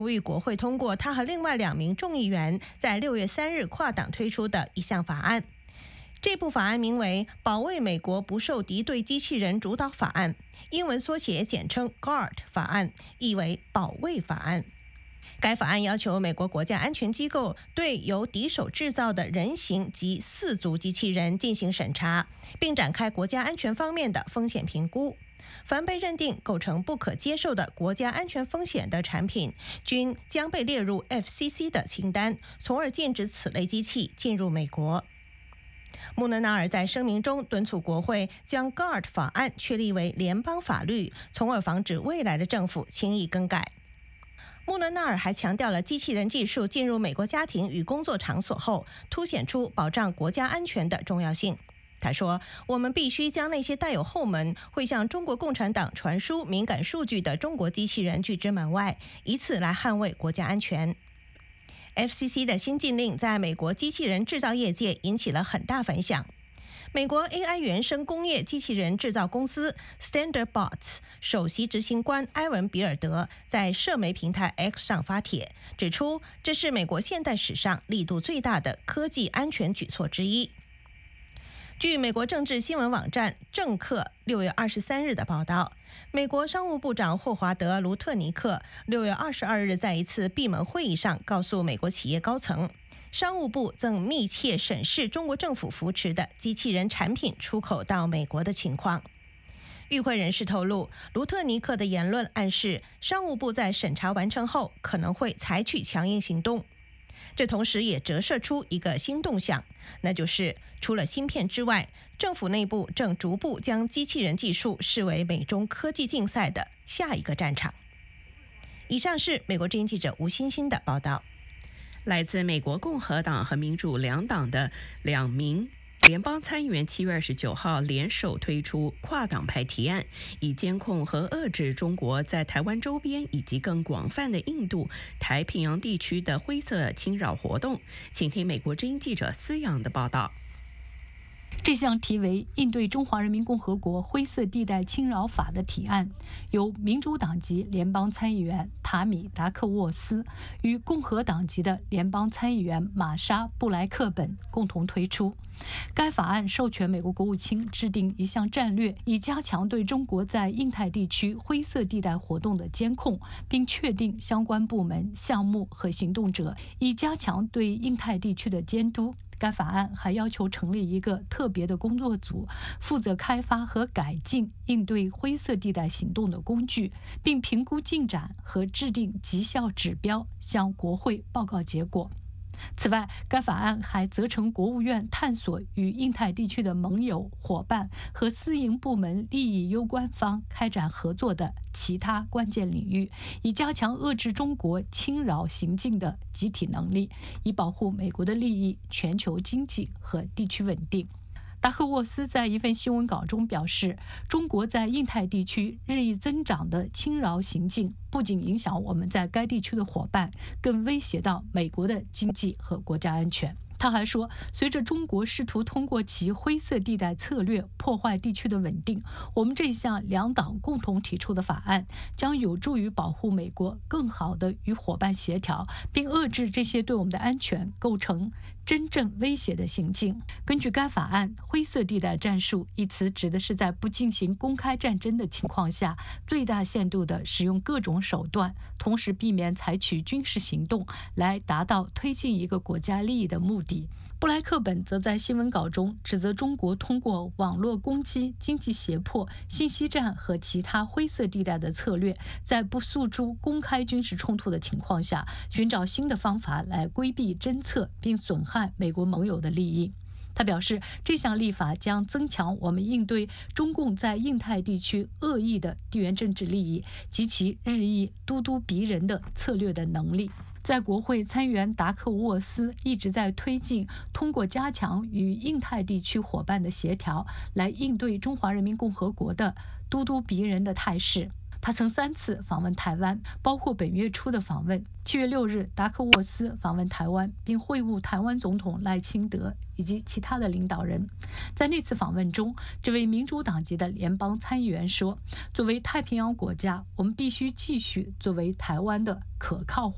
呼吁国会通过他和另外2名众议员在6月3日跨党推出的一项法案。这部法案名为《保卫美国不受敌对机器人主导法案》，英文缩写简称 GUARD 法案，意为保卫法案。该法案要求美国国家安全机构对由敌手制造的人形及4足机器人进行审查，并展开国家安全方面的风险评估。凡被认定构成不可接受的国家安全风险的产品，均将被列入 FCC 的清单，从而禁止此类机器进入美国。穆勒纳尔在声明中敦促国会将 GUARD 法案确立为联邦法律，从而防止未来的政府轻易更改。穆勒纳尔还强调了机器人技术进入美国家庭与工作场所后，凸显出保障国家安全的重要性。他说，我们必须将那些带有后门会向中国共产党传输敏感数据的中国机器人拒之门外，以此来捍卫国家安全。FCC 的新禁令在美国机器人制造业界引起了很大反响。美国 AI 原生工业机器人制造公司 StanderBots 首席执行官埃文·比尔德在社媒平台 X 上发帖，指出这是美国现代史上力度最大的科技安全举措之一。据美国政治新闻网站政客6月23日的报道，美国商务部长霍华德·卢特尼克6月22日在一次闭门会议上告诉美国企业高层，商务部正密切审视中国政府扶持的机器人产品出口到美国的情况。与会人士透露，卢特尼克的言论暗示商务部在审查完成后可能会采取强硬行动。这同时也折射出一个新动向，那就是除了芯片之外，政府内部正逐步将机器人技术视为美中科技竞赛的下一个战场。以上是美国之音记者吴欣欣的报道。 来自美国共和党和民主两党的2名联邦参议员7月29号联手推出跨党派提案，以监控和遏制中国在台湾周边以及更广泛的印度太平洋地区的灰色侵扰活动。请听美国之音记者思阳的报道。 这项题为《应对中华人民共和国灰色地带侵扰法》的提案，由民主党籍联邦参议员塔米·达克沃斯与共和党籍的联邦参议员玛莎·布莱克本共同推出。该法案授权美国国务卿制定一项战略，以加强对中国在印太地区灰色地带活动的监控，并确定相关部门、项目和行动者，以加强对印太地区的监督。该法案还要求成立一个特别的工作组，负责开发和改进应对灰色地带行动的工具，并评估进展和制定绩效指标，向国会报告结果。此外，该法案还责成国务院探索与印太地区的盟友、伙伴和私营部门利益攸关方开展合作的其他关键领域，以加强遏制中国侵扰行径的集体能力，以保护美国的利益、全球经济和地区稳定。达克沃斯在一份新闻稿中表示，中国在印太地区日益增长的侵扰行径不仅影响我们在该地区的伙伴，更威胁到美国的经济和国家安全。他还说，随着中国试图通过其灰色地带策略破坏地区的稳定，我们这项两党共同提出的法案将有助于保护美国更好地与伙伴协调，并遏制这些对我们的安全构成真正威胁的行径。根据该法案，灰色地带战术一词指的是在不进行公开战争的情况下，最大限度地使用各种手段，同时避免采取军事行动，来达到推进一个国家利益的目的。布莱克本则在新闻稿中指责中国通过网络攻击、经济胁迫、信息战和其他灰色地带的策略，在不诉诸公开军事冲突的情况下，寻找新的方法来规避侦测并损害美国盟友的利益。他表示，这项立法将增强我们应对中共在印太地区恶意的地缘政治利益及其日益咄咄逼人的策略的能力。在国会，参议员达克沃斯一直在推进通过加强与印太地区伙伴的协调，来应对中华人民共和国的咄咄逼人的态势。他曾3次访问台湾，包括本月初的访问。7月6日，达克沃斯访问台湾，并会晤台湾总统赖清德以及其他的领导人。在那次访问中，这位民主党籍的联邦参议员说，作为太平洋国家，我们必须继续作为台湾的可靠